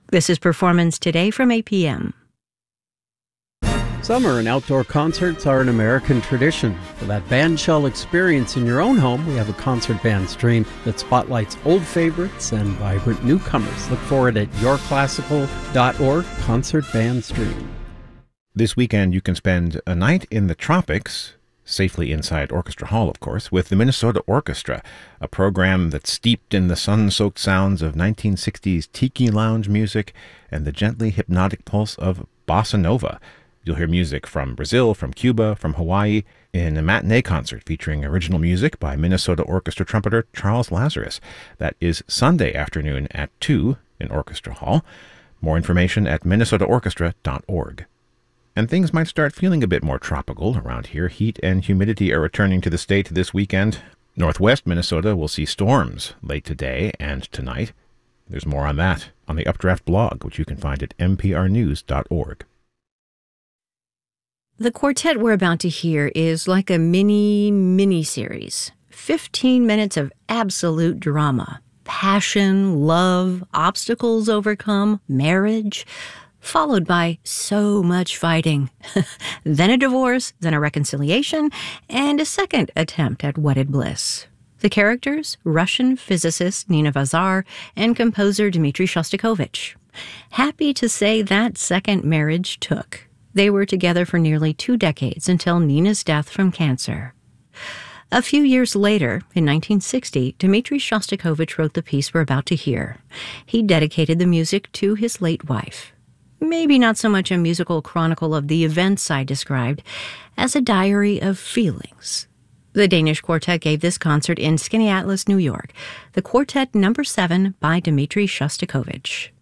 This is Performance Today from 8 p.m. Summer and outdoor concerts are an American tradition. For that bandshell experience in your own home, we have a concert band stream that spotlights old favorites and vibrant newcomers. Look for it at yourclassical.org concert band stream. This weekend, you can spend a night in the tropics, safely inside Orchestra Hall, of course, with the Minnesota Orchestra, a program that's steeped in the sun-soaked sounds of 1960s tiki lounge music and the gently hypnotic pulse of bossa nova. You'll hear music from Brazil, from Cuba, from Hawaii in a matinee concert featuring original music by Minnesota Orchestra trumpeter Charles Lazarus. That is Sunday afternoon at 2 in Orchestra Hall. More information at minnesotaorchestra.org. And things might start feeling a bit more tropical around here. Heat and humidity are returning to the state this weekend. Northwest Minnesota will see storms late today and tonight. There's more on that on the Updraft blog, which you can find at mprnews.org. The quartet we're about to hear is like a mini-series. 15 minutes of absolute drama. Passion, love, obstacles overcome, marriage, followed by so much fighting. Then a divorce, then a reconciliation, and a second attempt at wedded bliss. The characters, Russian physicist Nina Vazar and composer Dmitri Shostakovich. Happy to say that second marriage took. They were together for nearly 2 decades until Nina's death from cancer. A few years later, in 1960, Dmitri Shostakovich wrote the piece we're about to hear. He dedicated the music to his late wife. Maybe not so much a musical chronicle of the events I described, as a diary of feelings. The Danish quartet gave this concert in Skaneateles, New York. The Quartet No. 7 by Dmitri Shostakovich.